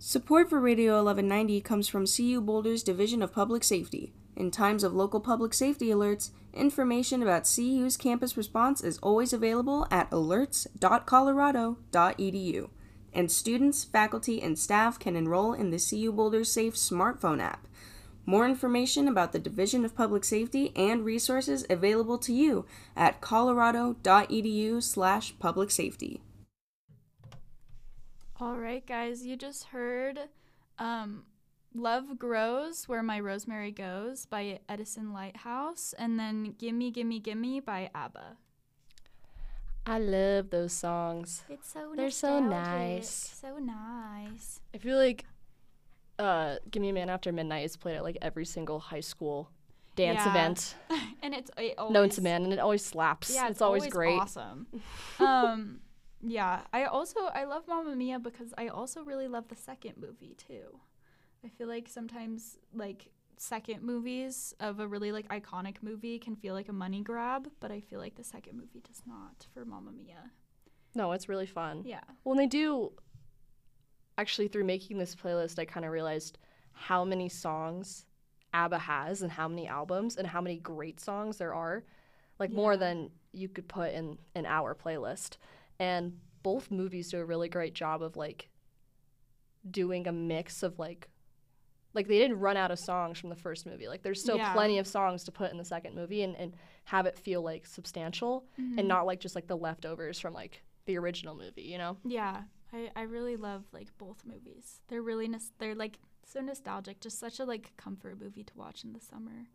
Support for Radio 1190 comes from CU Boulder's Division of Public Safety. In times of local public safety alerts, information about CU's campus response is always available at alerts.colorado.edu. And students, faculty, and staff can enroll in the CU Boulder Safe smartphone app. More information about the Division of Public Safety and resources available to you at colorado.edu/public safety. All right, guys, you just heard Love Grows Where My Rosemary Goes by Edison Lighthouse, and then Gimme, Gimme, Gimme by ABBA. I love those songs. It's so They're so nice. So nice. I feel like Give Me a Man After Midnight is played at like every single high school dance event. And it always, Known to man, and it always slaps. Yeah, it's always great. Awesome. Yeah, I love Mamma Mia because I also really love the second movie too. I feel like sometimes like second movies of a really like iconic movie can feel like a money grab, but I feel like the second movie does not for Mamma Mia. No, it's really fun. Yeah. Well, and they do, actually through making this playlist, I kind of realized how many songs ABBA has and how many albums and how many great songs there are. Like more than you could put in an hour playlist. And both movies do a really great job of like doing a mix of like they didn't run out of songs from the first movie. Like there's still plenty of songs to put in the second movie and have it feel like substantial and not like just like the leftovers from like the original movie, you know? Yeah, I really love like both movies. They're really they're like so nostalgic, just such a like comfort movie to watch in the summer.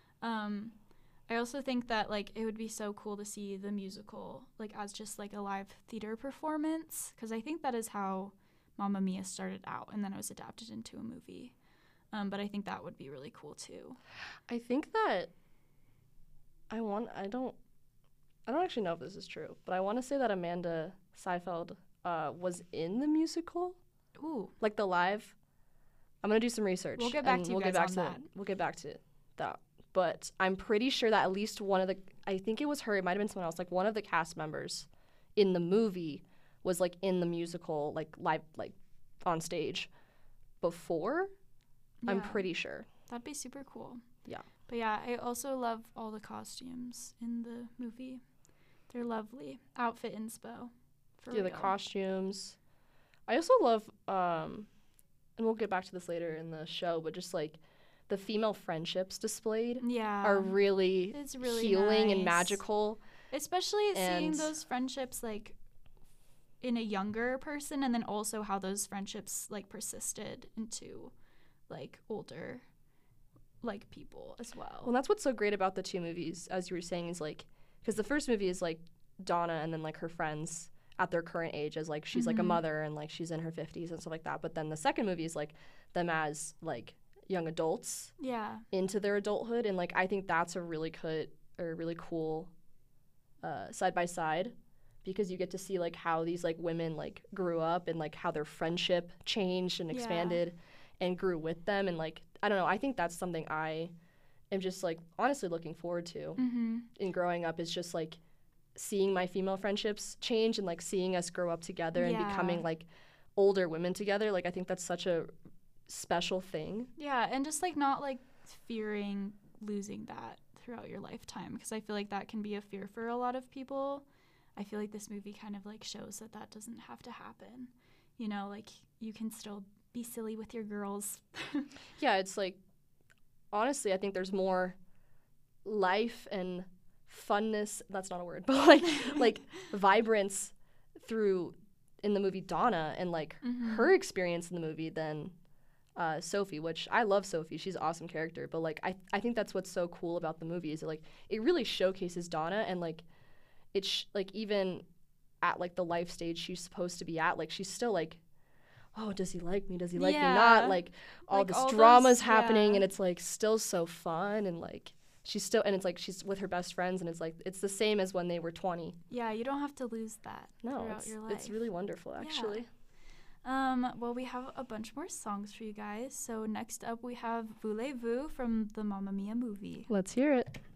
I also think that like it would be so cool to see the musical like as just like a live theater performance, because I think that is how Mamma Mia started out, and then it was adapted into a movie. But I think that would be really cool too. I think that I don't actually know if this is true, but I want to say that Amanda Seyfried was in the musical. Ooh, like the live. I'm gonna do some research. We'll get back to you guys on that. We'll get back to that. But I'm pretty sure that at least one of the, I think it was her, it might have been someone else, like one of the cast members in the movie was like in the musical, like live, like on stage before. Yeah. I'm pretty sure. That'd be super cool. Yeah. But yeah, I also love all the costumes in the movie. They're lovely. Outfit inspo. The costumes. I also love, and we'll get back to this later in the show, but just like, the female friendships displayed are really healing and magical. Especially seeing those friendships like in a younger person, and then also how those friendships like persisted into like older like people as well. Well, that's what's so great about the two movies, as you were saying, is like, because the first movie is like Donna and then like her friends at their current age as like she's like a mother and like she's in her 50s and stuff like that. But then the second movie is like them as like young adults into their adulthood, and like I think that's a really cool side by side, because you get to see like how these like women like grew up and like how their friendship changed and expanded and grew with them, and like I don't know, I think that's something I am just like honestly looking forward to in growing up, is just like seeing my female friendships change and like seeing us grow up together and becoming like older women together. Like I think that's such a special thing. Yeah, and just like not like fearing losing that throughout your lifetime, because I feel like that can be a fear for a lot of people. I feel like this movie kind of like shows that that doesn't have to happen. You know, like you can still be silly with your girls. Yeah, it's like honestly, I think there's more life and funness, that's not a word, but like vibrance through in the movie Donna and like her experience in the movie than Sophie, which I love Sophie. She's an awesome character. But, like, I think that's what's so cool about the movie is that, like, it really showcases Donna and, like, it's, like, even at, like, the life stage she's supposed to be at, like, she's still, like, oh, does he like me? Does he like me not? Like, all this drama's happening and it's, like, still so fun and, like, she's still, and it's, like, she's with her best friends and it's, like, it's the same as when they were 20. Yeah, you don't have to lose that throughout your life. It's really wonderful, actually. Yeah. Well, we have a bunch more songs for you guys. So next up we have Voulez-Vous from the Mamma Mia movie. Let's hear it.